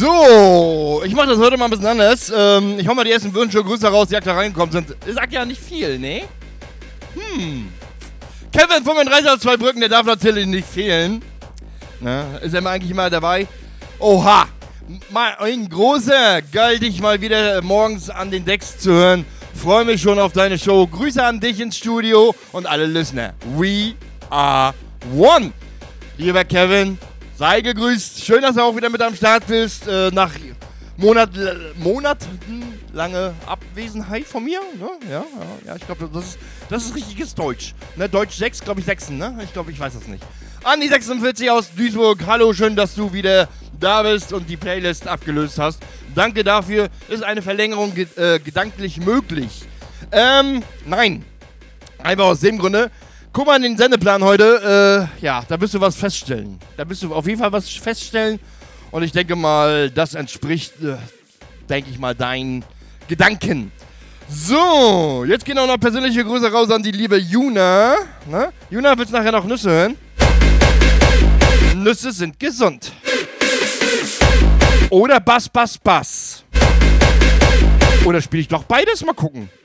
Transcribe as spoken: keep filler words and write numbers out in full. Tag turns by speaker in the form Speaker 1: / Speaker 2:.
Speaker 1: So, ich mache das heute mal ein bisschen anders. Ähm, ich hau mal die ersten Wünsche und Grüße raus, die da reingekommen sind. Ich sag ja nicht viel, ne? Hm. Kevin fünfunddreißig aus Zweibrücken, der darf natürlich nicht fehlen. Na, ist er eigentlich immer dabei? Oha! Mal ein großer, geil, dich mal wieder morgens an den Decks zu hören. Freue mich schon auf deine Show. Grüße an dich ins Studio und alle Listener. We are one. Lieber Kevin, sei gegrüßt. Schön, dass du auch wieder mit am Start bist. Äh, nach Monat, monatelange Abwesenheit von mir. Ne? Ja, ja, ja, ich glaube, das ist, das ist richtiges Deutsch. Ne? Deutsch sechs, glaube ich, sechs, ne? Ich glaube, ich weiß das nicht. Andi sechsundvierzig aus Duisburg. Hallo, schön, dass du wieder da bist und die Playlist abgelöst hast. Danke dafür. Ist eine Verlängerung ge äh, gedanklich möglich? Ähm, nein. Einfach aus dem Grunde. Guck mal in den Sendeplan heute. Äh, ja, da wirst du was feststellen. Da wirst du auf jeden Fall was feststellen. Und ich denke mal, das entspricht, äh, denke ich mal, deinen Gedanken. So, jetzt gehen auch noch persönliche Grüße raus an die liebe Juna. Ne? Juna, willst du nachher noch Nüsse hören? Nüsse sind gesund. Oder Bass, Bass, Bass. Oder spiele ich doch beides? Mal gucken.